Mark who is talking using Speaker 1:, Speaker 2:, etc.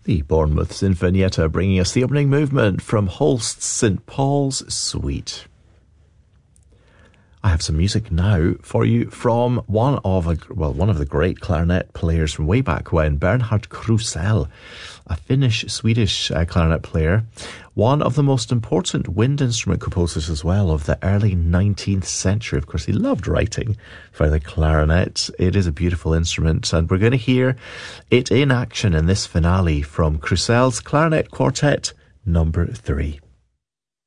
Speaker 1: The Bournemouth Sinfonietta bringing us the opening movement from Holst's St. Paul's Suite. I have some music now for you from one of the great clarinet players from way back when, Bernhard Krusell, a Finnish-Swedish clarinet player, one of the most important wind instrument composers as well of the early 19th century. Of course, he loved writing for the clarinet. It is a beautiful instrument, and we're going to hear it in action in this finale from Krusell's Clarinet Quartet number 3.